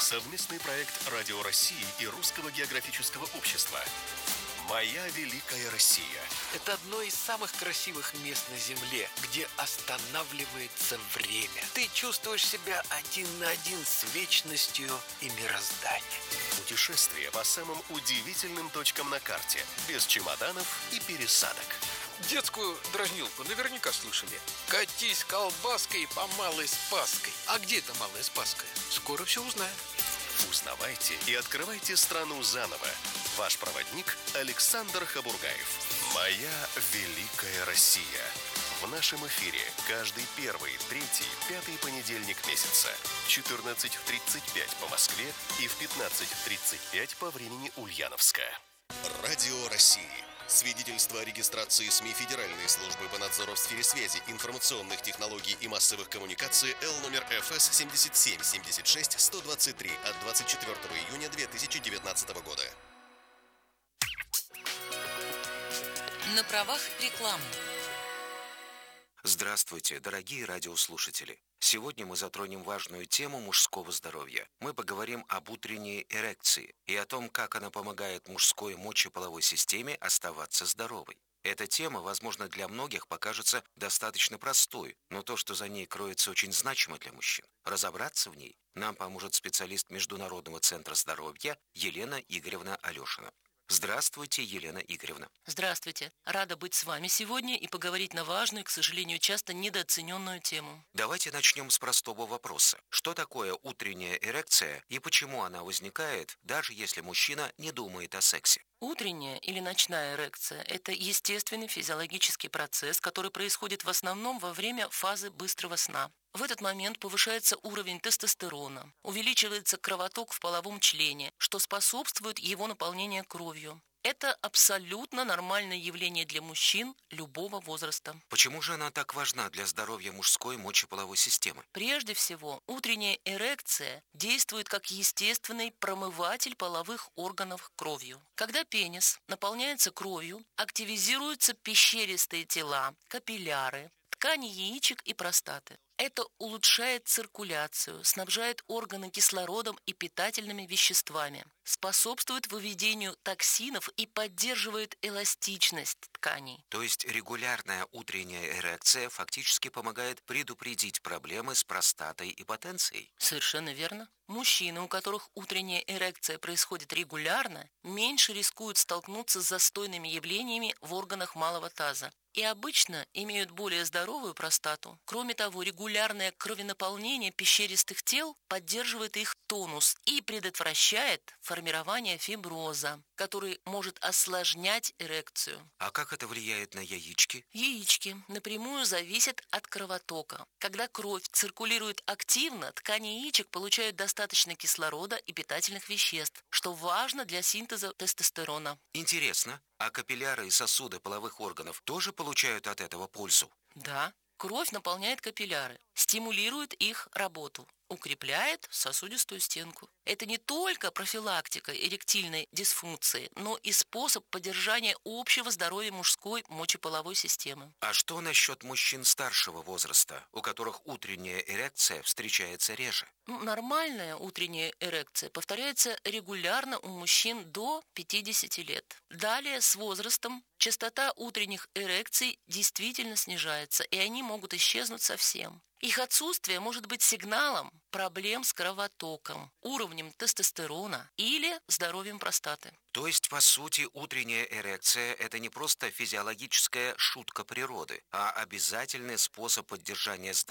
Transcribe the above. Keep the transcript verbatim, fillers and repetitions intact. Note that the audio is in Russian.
Совместный проект Радио России и Русского географического общества. «Моя великая Россия». Это одно из самых красивых мест на Земле, где останавливается время. Ты чувствуешь себя один на один с вечностью и мирозданием. Путешествие по самым удивительным точкам на карте, без чемоданов и пересадок. Детскую дразнилку наверняка слышали. Катись колбаской по Малой Спасской. А где эта Малая Спасская? Скоро все узнаем. Узнавайте и открывайте страну заново. Ваш проводник Александр Хабургаев. «Моя великая Россия». В нашем эфире каждый первый, третий, пятый понедельник месяца. четырнадцать тридцать пять по Москве и в пятнадцать тридцать пять по времени Ульяновска. Радио России. Свидетельство о регистрации СМИ Федеральной службы по надзору в сфере связи, информационных технологий и массовых коммуникаций Л номер Ф С семьдесят семь семьдесят шесть сто двадцать три от двадцать четвёртого июня две тысячи девятнадцатого года. На правах рекламы. Здравствуйте, дорогие радиослушатели! Сегодня мы затронем важную тему мужского здоровья. Мы поговорим об утренней эрекции и о том, как она помогает мужской мочеполовой системе оставаться здоровой. Эта тема, возможно, для многих покажется достаточно простой, но то, что за ней кроется, очень значимо для мужчин. Разобраться в ней нам поможет специалист Международного центра здоровья Елена Игоревна Алешина. Здравствуйте, Елена Игоревна. Здравствуйте. Рада быть с вами сегодня и поговорить на важную, к сожалению, часто недооцененную тему. Давайте начнем с простого вопроса. Что такое утренняя эрекция и почему она возникает, даже если мужчина не думает о сексе? Утренняя или ночная эрекция – это естественный физиологический процесс, который происходит в основном во время фазы быстрого сна. В этот момент повышается уровень тестостерона, увеличивается кровоток в половом члене, что способствует его наполнению кровью. Это абсолютно нормальное явление для мужчин любого возраста. Почему же она так важна для здоровья мужской мочеполовой системы? Прежде всего, утренняя эрекция действует как естественный промыватель половых органов кровью. Когда пенис наполняется кровью, активизируются пещеристые тела, капилляры, ткани яичек и простаты. Это улучшает циркуляцию, снабжает органы кислородом и питательными веществами, способствует выведению токсинов и поддерживает эластичность тканей. То есть регулярная утренняя эрекция фактически помогает предупредить проблемы с простатой и потенцией? Совершенно верно. Мужчины, у которых утренняя эрекция происходит регулярно, меньше рискуют столкнуться с застойными явлениями в органах малого таза и обычно имеют более здоровую простату. Кроме того, регулярное кровенаполнение пещеристых тел поддерживает их тонус и предотвращает формирование фиброза, который может осложнять эрекцию. А как это влияет на яички? Яички напрямую зависят от кровотока. Когда кровь циркулирует активно, ткани яичек получают достаточно кислорода и питательных веществ, что важно для синтеза тестостерона. Интересно. А капилляры и сосуды половых органов тоже получают от этого пользу? Да, кровь наполняет капилляры, стимулирует их работу, укрепляет сосудистую стенку. Это не только профилактика эректильной дисфункции, но и способ поддержания общего здоровья мужской мочеполовой системы. А что насчет мужчин старшего возраста, у которых утренняя эрекция встречается реже? Ну, нормальная утренняя эрекция повторяется регулярно у мужчин до пятидесяти лет. Далее, с возрастом, частота утренних эрекций действительно снижается, и они могут исчезнуть совсем. Их отсутствие может быть сигналом проблем с кровотоком, уровнем тестостерона или здоровьем простаты. То есть, по сути, утренняя эрекция – это не просто физиологическая шутка природы, а обязательный способ поддержания здоровья